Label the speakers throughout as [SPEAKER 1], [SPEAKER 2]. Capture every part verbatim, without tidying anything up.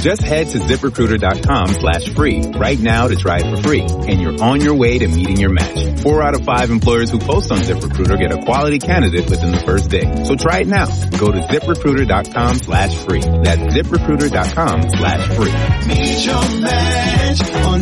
[SPEAKER 1] Just head to ZipRecruiter.com slash free right now to try it for free, and you're on your way to meeting your match. Four out of five employers who post on ZipRecruiter get a quality candidate within the first day. So try it now. Go to ZipRecruiter.com slash free. That's ZipRecruiter.com slash free.
[SPEAKER 2] Meet your match on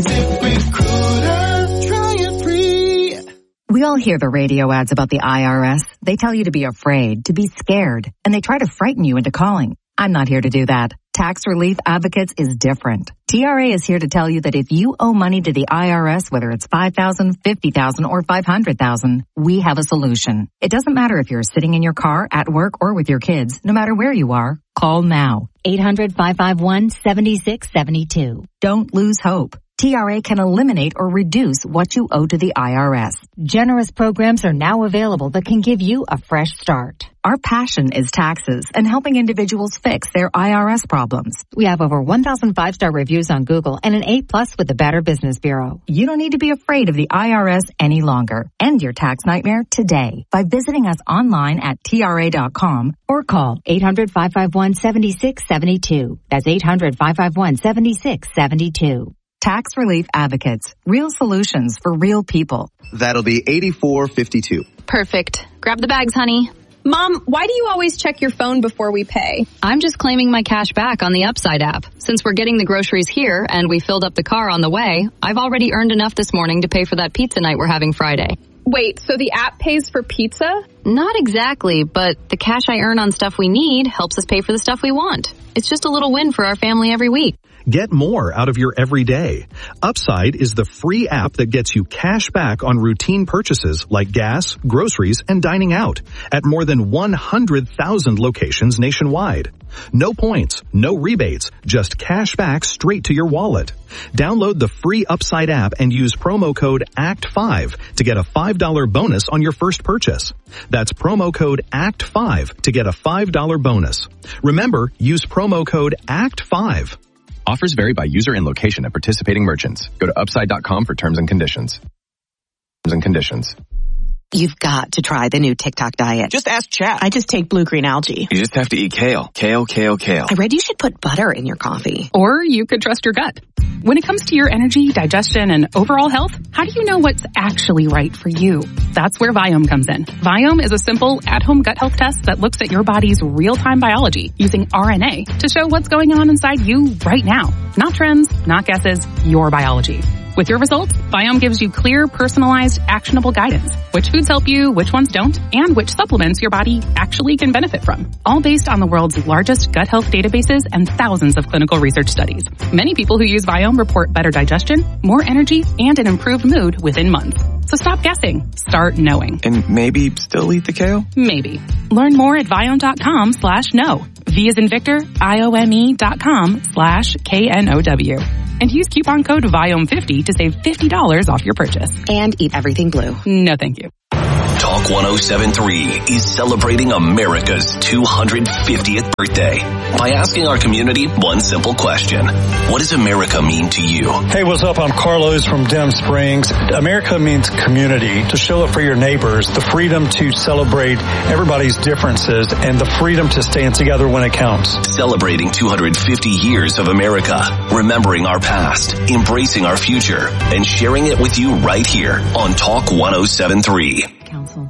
[SPEAKER 2] ZipRecruiter. Try it free.
[SPEAKER 3] We all hear the radio ads about the I R S. They tell you to be afraid, to be scared, and they try to frighten you into calling. I'm not here to do that. Tax Relief Advocates is different. T R A is here to tell you that if you owe money to the I R S, whether it's five thousand dollars, fifty thousand dollars, or five hundred thousand dollars, we have a solution. It doesn't matter if you're sitting in your car, at work, or with your kids. No matter where you are, call now. eight hundred, five five one, seven six seven two. Don't lose hope. T R A can eliminate or reduce what you owe to the I R S. Generous programs are now available that can give you a fresh start. Our passion is taxes and helping individuals fix their I R S problems. We have over one thousand five-star reviews on Google and an A plus with the Better Business Bureau. You don't need to be afraid of the I R S any longer. End your tax nightmare today by visiting us online at T R A dot com or call eight hundred, five five one, seven six seven two. That's eight hundred, five five one, seven six seven two. Tax Relief Advocates. Real solutions for real people.
[SPEAKER 4] That'll be eighty-four fifty-two.
[SPEAKER 5] Perfect. Grab the bags, honey.
[SPEAKER 6] Mom, why do you always check your phone before we pay?
[SPEAKER 5] I'm just claiming my cash back on the Upside app. Since we're getting the groceries here and we filled up the car on the way, I've already earned enough this morning to pay for that pizza night we're having Friday.
[SPEAKER 6] Wait, so the app pays for pizza?
[SPEAKER 5] Not exactly, but the cash I earn on stuff we need helps us pay for the stuff we want. It's just a little win for our family every week.
[SPEAKER 7] Get more out of your everyday. Upside is the free app that gets you cash back on routine purchases like gas, groceries, and dining out at more than one hundred thousand locations nationwide. No points, no rebates, just cash back straight to your wallet. Download the free Upside app and use promo code A C T five to get a five dollars bonus on your first purchase. That's promo code A C T five to get a five dollars bonus. Remember, use promo code A C T five.
[SPEAKER 8] Offers vary by user and location at participating merchants. Go to upside dot com for terms and conditions. Terms and conditions.
[SPEAKER 9] You've got to try the new TikTok diet.
[SPEAKER 10] Just ask Chat.
[SPEAKER 9] I just take blue green algae.
[SPEAKER 8] You just have to eat kale. Kale, kale, kale.
[SPEAKER 9] I read you should put butter in your coffee.
[SPEAKER 11] Or you could trust your gut. When it comes to your energy, digestion, and overall health, how do you know what's actually right for you? That's where Viome comes in. Viome is a simple, at-home gut health test that looks at your body's real-time biology using R N A to show what's going on inside you right now. Not trends, not guesses, your biology. With your results, Viome gives you clear, personalized, actionable guidance. Which foods help you, which ones don't, and which supplements your body actually can benefit from. All based on the world's largest gut health databases and thousands of clinical research studies. Many people who use Viome report better digestion, more energy, and an improved mood within months. So stop guessing. Start knowing.
[SPEAKER 8] And maybe still eat the kale?
[SPEAKER 11] Maybe. Learn more at Viome.com slash know. V as in Victor, I O M E dot com slash K N O W. And use coupon code Viome fifty to save fifty dollars off your purchase.
[SPEAKER 9] And eat everything blue.
[SPEAKER 11] No, thank you.
[SPEAKER 12] Talk one oh seven point three is celebrating America's two hundred fiftieth birthday by asking our community one simple question. What does America mean to you?
[SPEAKER 13] Hey, what's up? I'm Carlos from Dem Springs. America means community, to show up for your neighbors, the freedom to celebrate everybody's differences, and the freedom to stand together when it counts.
[SPEAKER 12] Celebrating two hundred fifty years of America, remembering our past, embracing our future, and sharing it with you right here on Talk one oh seven point three.
[SPEAKER 3] Council.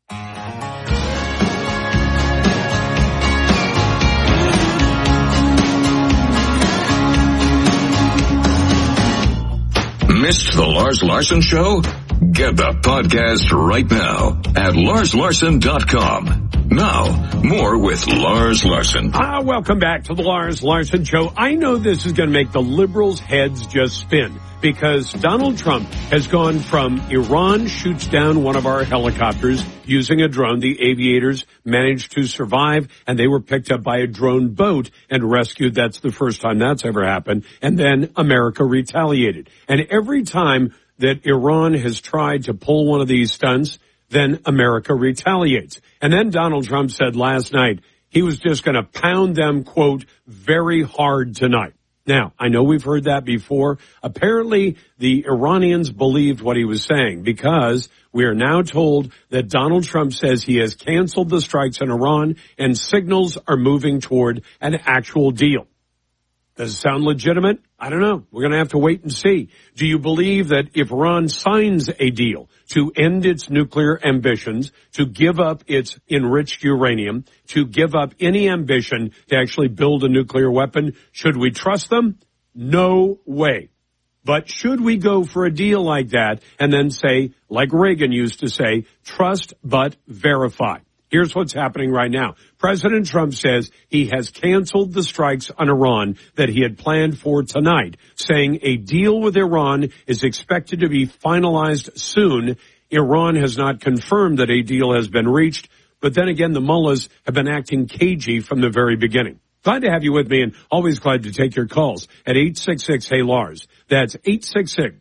[SPEAKER 14] Missed the Lars Larson Show? Get the podcast right now at lars larson dot com. Now, more with Lars Larson.
[SPEAKER 15] Ah, welcome back to the Lars Larson Show. I know this is going to make the liberals' heads just spin, because Donald Trump has gone from Iran shoots down one of our helicopters using a drone. The aviators managed to survive, and they were picked up by a drone boat and rescued. That's the first time that's ever happened. And then America retaliated. And every time that Iran has tried to pull one of these stunts, then America retaliates. And then Donald Trump said last night he was just going to pound them, quote, very hard tonight. Now, I know we've heard that before. Apparently, the Iranians believed what he was saying, because we are now told that Donald Trump says he has canceled the strikes in Iran and signals are moving toward an actual deal. Does it sound legitimate? I don't know. We're going to have to wait and see. Do you believe that if Iran signs a deal to end its nuclear ambitions, to give up its enriched uranium, to give up any ambition to actually build a nuclear weapon, should we trust them? No way. But should we go for a deal like that and then say, like Reagan used to say, trust but verify? Here's what's happening right now. President Trump says he has canceled the strikes on Iran that he had planned for tonight, saying a deal with Iran is expected to be finalized soon. Iran has not confirmed that a deal has been reached, but then again, the mullahs have been acting cagey from the very beginning. Glad to have you with me, and always glad to take your calls at eight six six, hey Lars. That's eight six six,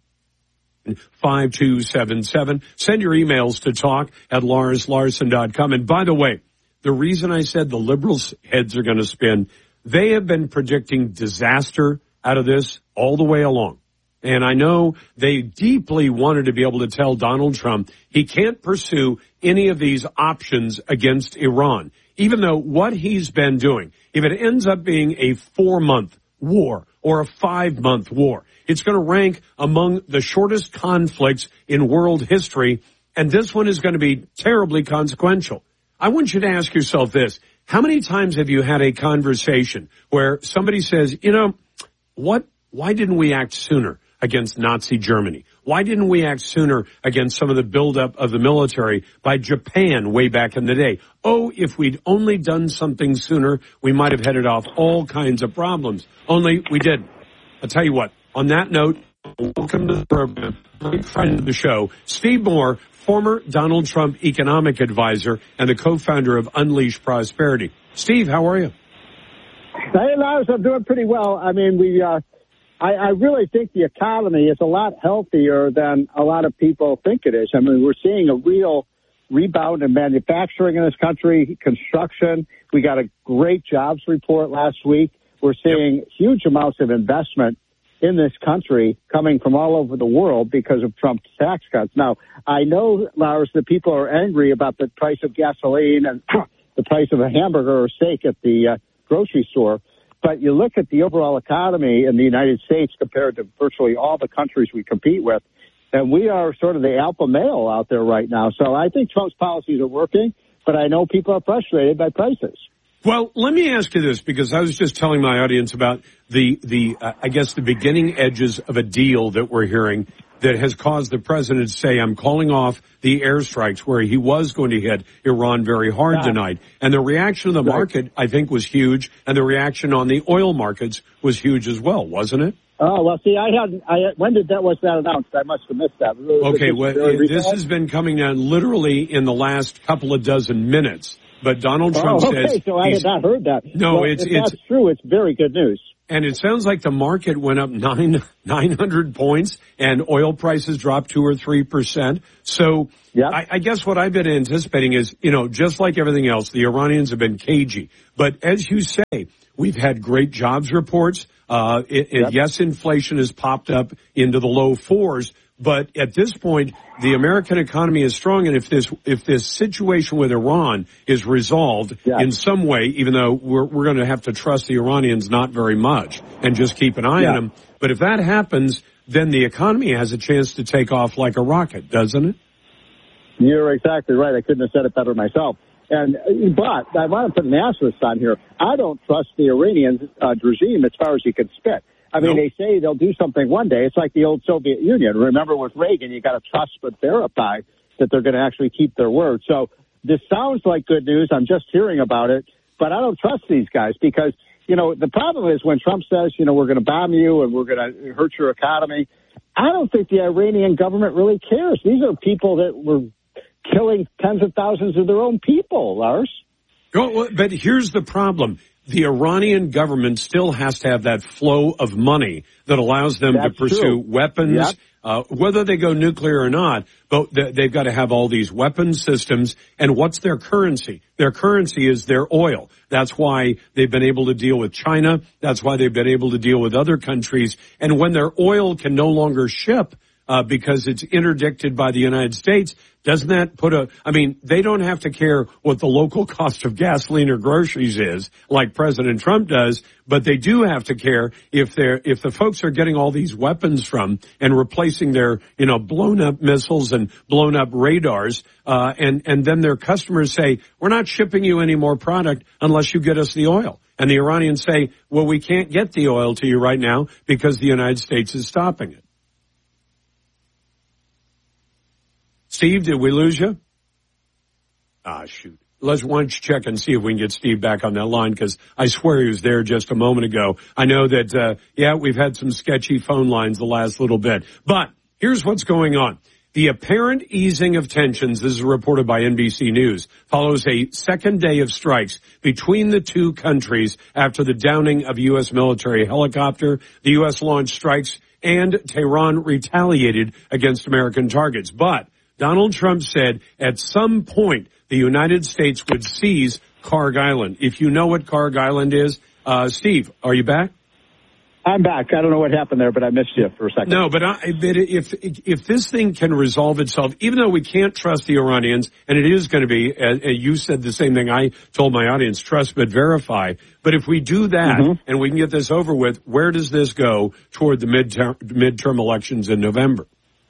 [SPEAKER 15] five two seven seven. Send your emails to talk at lars larson dot com. And by the way, the reason I said the liberals' heads are going to spin, they have been predicting disaster out of this all the way along. And I know they deeply wanted to be able to tell Donald Trump he can't pursue any of these options against Iran, even though what he's been doing, if it ends up being a four-month war or a five-month war, it's going to rank among the shortest conflicts in world history, and this one is going to be terribly consequential. I want you to ask yourself this. How many times have you had a conversation where somebody says, you know, what? Why didn't we act sooner against Nazi Germany? Why didn't we act sooner against some of the buildup of the military by Japan way back in the day? Oh, if we'd only done something sooner, we might have headed off all kinds of problems. Only we didn't. I'll tell you what, on that note, welcome to the program, great friend of the show, Steve Moore, former Donald Trump economic advisor and the co-founder of Unleash Prosperity. Steve, how are you?
[SPEAKER 10] Hey, Lars, I'm doing pretty well. I mean, we, uh, I, I really think the economy is a lot healthier than a lot of people think it is. I mean, we're seeing a real rebound in manufacturing in this country, construction. We got a great jobs report last week. We're seeing yep. huge amounts of investment in this country coming from all over the world because of Trump's tax cuts. Now, I know, Lars, that people are angry about the price of gasoline and the price of a hamburger or steak at the uh, grocery store. But you look at the overall economy in the United States compared to virtually all the countries we compete with, and we are sort of the alpha male out there right now. So I think Trump's policies are working, but I know people are frustrated by prices.
[SPEAKER 15] Well, let me ask you this, because I was just telling my audience about the, the uh, I guess, the beginning edges of a deal that we're hearing that has caused the president to say, I'm calling off the airstrikes, where he was going to hit Iran very hard yeah. tonight. And the reaction of the right. market, I think, was huge, and the reaction on the oil markets was huge as well, wasn't it?
[SPEAKER 10] Oh, well, see, I hadn't, I, when did that, was that announced? I must have missed that.
[SPEAKER 15] Okay, well, this has been coming down literally in the last couple of dozen minutes. But Donald Trump
[SPEAKER 10] oh, okay,
[SPEAKER 15] says...
[SPEAKER 10] so I had not heard that.
[SPEAKER 15] No,
[SPEAKER 10] well,
[SPEAKER 15] it's...
[SPEAKER 10] If
[SPEAKER 15] it's
[SPEAKER 10] that's true, it's very good news.
[SPEAKER 15] And it sounds like the market went up nine, 900 points and oil prices dropped two or three percent. So yep. I, I guess what I've been anticipating is, you know, just like everything else, the Iranians have been cagey. But as you say, we've had great jobs reports. Uh, it, yep. Yes, inflation has popped up into the low fours. But at this point, the American economy is strong, and if this if this situation with Iran is resolved yeah. in some way, even though we're we're going to have to trust the Iranians not very much and just keep an eye yeah. on them, but if that happens, then the economy has a chance to take off like a rocket, doesn't it?
[SPEAKER 10] You're exactly right. I couldn't have said it better myself. And but I want to put an asterisk on here. I don't trust the Iranian uh, regime as far as you can spit. I mean, nope. they say they'll do something one day. It's like the old Soviet Union. Remember with Reagan, you got to trust but verify that they're going to actually keep their word. So this sounds like good news. I'm just hearing about it, but I don't trust these guys because, you know, the problem is when Trump says, you know, we're going to bomb you and we're going to hurt your economy. I don't think the Iranian government really cares. These are people that were killing tens of thousands of their own people, Lars.
[SPEAKER 15] Oh, but here's the problem. The Iranian government still has to have that flow of money that allows them That's to pursue true. weapons, yep. uh, whether they go nuclear or not, but they've got to have all these weapon systems. And what's their currency? Their currency is their oil. That's why they've been able to deal with China. That's why they've been able to deal with other countries. And when their oil can no longer ship uh, because it's interdicted by the United States, doesn't that put a, I mean, they don't have to care what the local cost of gasoline or groceries is, like President Trump does, but they do have to care if they're, if the folks are getting all these weapons from and replacing their, you know, blown up missiles and blown up radars, uh, and, and then their customers say, we're not shipping you any more product unless you get us the oil. And the Iranians say, well, we can't get the oil to you right now because the United States is stopping it. Steve, did we lose you? Ah, shoot. Let's why don't you check and see if we can get Steve back on that line, because I swear he was there just a moment ago. I know that, uh, yeah, we've had some sketchy phone lines the last little bit. But here's what's going on. The apparent easing of tensions, this is reported by N B C News, follows a second day of strikes between the two countries after the downing of a U S military helicopter. The U S launched strikes and Tehran retaliated against American targets. But Donald Trump said at some point the United States would seize Karg Island. If you know what Karg Island is, uh, Steve, are you back?
[SPEAKER 10] I'm back. I don't know what happened there, but I missed you for a second.
[SPEAKER 15] No, but, I, but if if this thing can resolve itself, even though we can't trust the Iranians, and it is going to be, and you said the same thing I told my audience, trust but verify. But if we do that mm-hmm. and we can get this over with, where does this go toward the midterm, midterm elections in November?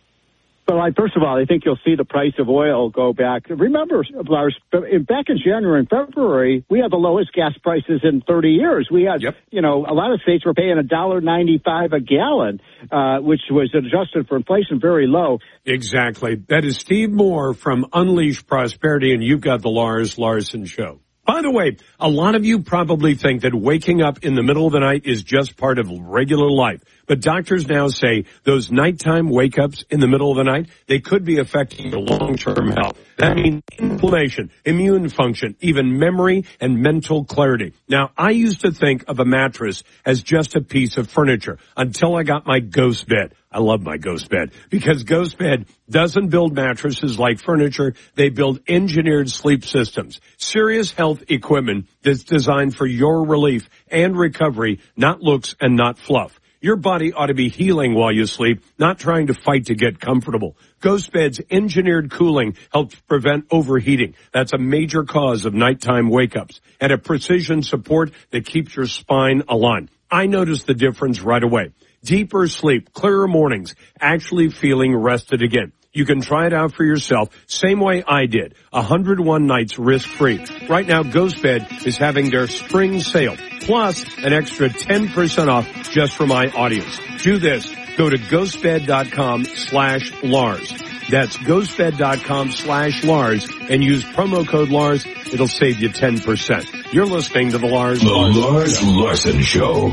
[SPEAKER 10] Well, I, first of all, I think you'll see the price of oil go back. Remember, Lars, back in January and February, we had the lowest gas prices in thirty years. We had, yep. you know, a lot of states were paying one dollar ninety-five a gallon, uh, which was adjusted for inflation very low.
[SPEAKER 15] Exactly. That is Steve Moore from Unleash Prosperity, and you've got the Lars Larson Show. By the way, a lot of you probably think that waking up in the middle of the night is just part of regular life. But doctors now say those nighttime wake-ups in the middle of the night, they could be affecting your long-term health. That means inflammation, immune function, even memory and mental clarity. Now, I used to think of a mattress as just a piece of furniture until I got my Ghost Bed. I love my Ghost Bed because Ghost Bed doesn't build mattresses like furniture. They build engineered sleep systems, serious health equipment that's designed for your relief and recovery, not looks and not fluff. Your body ought to be healing while you sleep, not trying to fight to get comfortable. Ghost Bed's engineered cooling helps prevent overheating. That's a major cause of nighttime wake-ups, and a precision support that keeps your spine aligned. I noticed the difference right away. Deeper sleep, clearer mornings, actually feeling rested again. You can try it out for yourself, same way I did. one hundred one nights risk-free. Right now, Ghost Bed is having their spring sale, plus an extra ten percent off just for my audience. Do this. Go to ghostbed.com slash Lars. That's ghostbed.com slash Lars and use promo code Lars. It'll save you ten percent. You're listening to the Lars
[SPEAKER 14] The
[SPEAKER 15] Larson
[SPEAKER 14] Lars
[SPEAKER 15] Show.
[SPEAKER 14] Larson Show.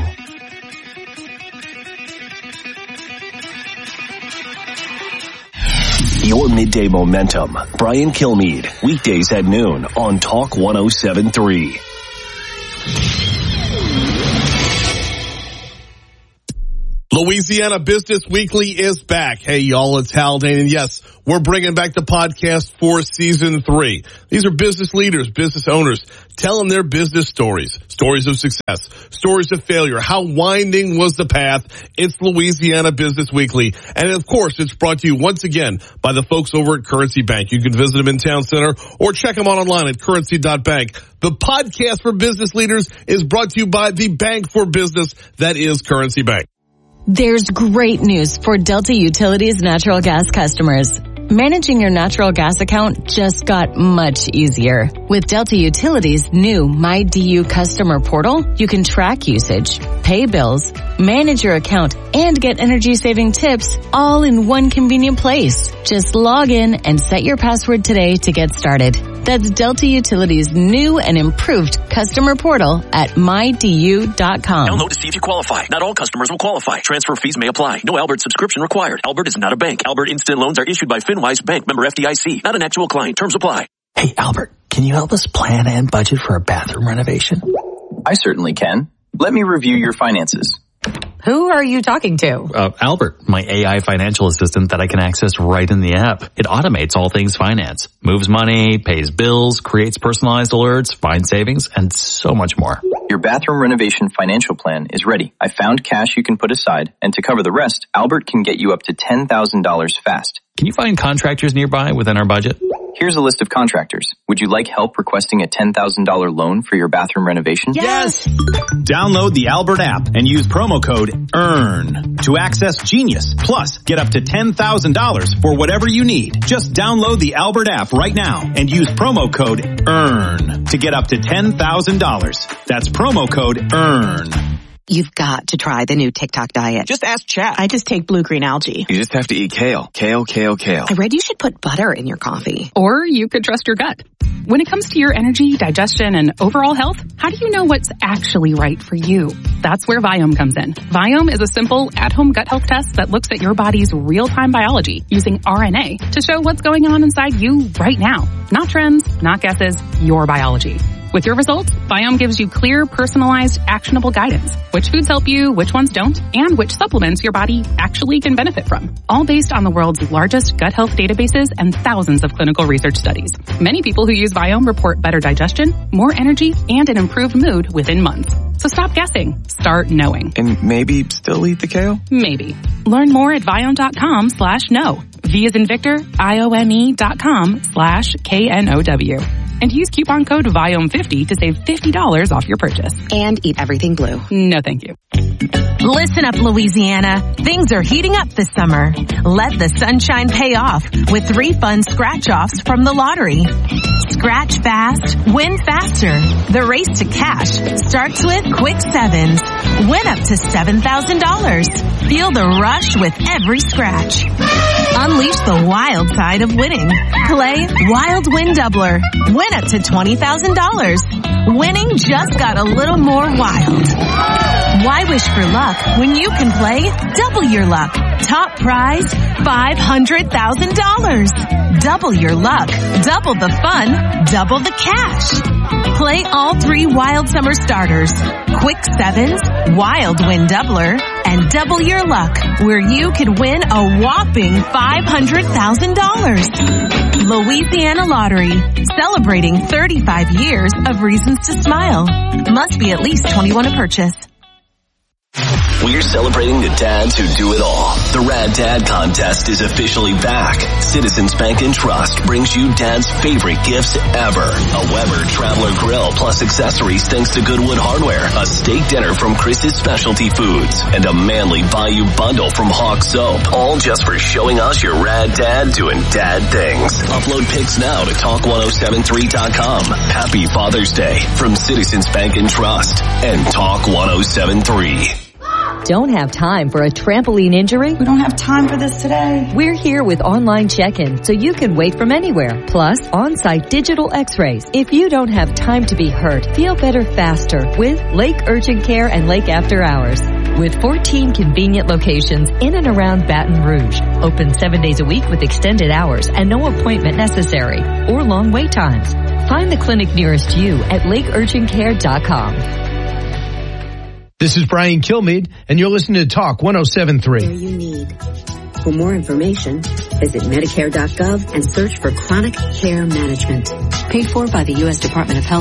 [SPEAKER 12] Your midday momentum. Brian Kilmeade. Weekdays at noon on Talk one oh seven point three.
[SPEAKER 16] Louisiana Business Weekly is back. Hey, y'all, it's Haldane. And yes, we're bringing back the podcast for season three. These are business leaders, business owners, telling their business stories, stories of success, stories of failure. How winding was the path? It's Louisiana Business Weekly. And of course, it's brought to you once again by the folks over at Currency Bank. You can visit them in Town Center or check them out online at currency dot bank. The podcast for business leaders is brought to you by the bank for business that is Currency Bank.
[SPEAKER 17] There's great news for Delta Utilities natural gas customers. Managing your natural gas account just got much easier. With Delta Utilities' new MyDU customer portal, you can track usage, pay bills, manage your account, and get energy-saving tips all in one convenient place. Just log in and set your password today to get started. That's Delta Utilities' new and improved customer portal at my d u dot com.
[SPEAKER 18] Download to see if you qualify. Not all customers will qualify. Transfer fees may apply. No Albert subscription required. Albert is not a bank. Albert Instant Loans are issued by FinWise Bank, member F D I C. Not an actual client. Terms apply.
[SPEAKER 19] Hey, Albert, can you help us plan and budget for a bathroom renovation?
[SPEAKER 20] I certainly can. Let me review your finances.
[SPEAKER 3] Who are you talking to?
[SPEAKER 19] Uh, Albert, my A I financial assistant that I can access right in the app. It automates all things finance, moves money, pays bills, creates personalized alerts, finds savings, and so much more.
[SPEAKER 20] Your bathroom renovation financial plan is ready. I found cash you can put aside, and to cover the rest, Albert can get you up to ten thousand dollars fast.
[SPEAKER 19] Can you find contractors nearby within our budget?
[SPEAKER 20] Here's a list of contractors. Would you like help requesting a ten thousand dollars loan for your bathroom renovation?
[SPEAKER 21] Yes! Download the Albert app and use promo code EARN to access Genius. Plus, get up to ten thousand dollars for whatever you need. Just download the Albert app right now and use promo code EARN to get up to ten thousand dollars. That's promo code EARN.
[SPEAKER 9] You've got to try the new TikTok diet.
[SPEAKER 4] Just ask Chat.
[SPEAKER 9] I just take blue-green algae.
[SPEAKER 4] You just have to eat kale. Kale, kale, kale.
[SPEAKER 9] I read you should put butter in your coffee.
[SPEAKER 11] Or you could trust your gut. When it comes to your energy, digestion, and overall health, how do you know what's actually right for you? That's where Viome comes in. Viome is a simple, at-home gut health test that looks at your body's real-time biology using R N A to show what's going on inside you right now. Not trends, not guesses, your biology. With your results, Viome gives you clear, personalized, actionable guidance. Which foods help you, which ones don't, and which supplements your body actually can benefit from. All based on the world's largest gut health databases and thousands of clinical research studies. Many people who use Viome report better digestion, more energy, and an improved mood within months. So stop guessing. Start knowing.
[SPEAKER 4] And maybe still eat the kale?
[SPEAKER 11] Maybe. Learn more at Viome.com slash know. V as in Victor, I O M E dot com slash K N O W. And use coupon code Viome fifty to save fifty dollars off your purchase.
[SPEAKER 9] And eat everything blue.
[SPEAKER 11] No, thank you.
[SPEAKER 22] Listen up, Louisiana. Things are heating up this summer. Let the sunshine pay off with three fun scratch-offs from the lottery. Scratch fast, win faster. The race to cash starts with Quick Sevens. Win up to seven thousand dollars. Feel the rush with every scratch. Unleash the wild side of winning. Play Wild Win Doubler. Win up to twenty thousand dollars. Winning just got a little more wild. Why wish for luck when you can play Double Your Luck? Top prize, five hundred thousand dollars. Double your luck, double the fun, double the cash. Play all three Wild Summer Starters, Quick Sevens, Wild Win Doubler, and Double Your Luck, where you could win a whopping five hundred thousand dollars. Louisiana Lottery, celebrating thirty-five years of reasons to smile. Must be at least twenty-one to purchase.
[SPEAKER 12] We're celebrating the dads who do it all. The Rad Dad Contest is officially back. Citizens Bank and Trust brings you Dad's favorite gifts ever. A Weber Traveler Grill plus accessories thanks to Goodwood Hardware. A steak dinner from Chris's Specialty Foods. And a manly Bayou bundle from Hawk Soap. All just for showing us your Rad Dad doing dad things. Upload pics now to talk ten seventy-three dot com. Happy Father's Day from Citizens Bank and Trust and Talk ten seventy-three.
[SPEAKER 23] Don't have time for a trampoline injury?
[SPEAKER 24] We don't have time for this today.
[SPEAKER 23] We're here with online check-in so you can wait from anywhere. Plus, on-site digital x-rays. If you don't have time to be hurt, feel better faster with Lake Urgent Care and Lake After Hours. With fourteen convenient locations in and around Baton Rouge. Open seven days a week with extended hours and no appointment necessary or long wait times. Find the clinic nearest you at lake urgent care dot com.
[SPEAKER 25] This is Brian Kilmeade, and you're listening to Talk ten seventy-three.
[SPEAKER 26] You need. For more information, visit Medicare dot gov and search for Chronic Care Management. Paid for by the U S Department of Health.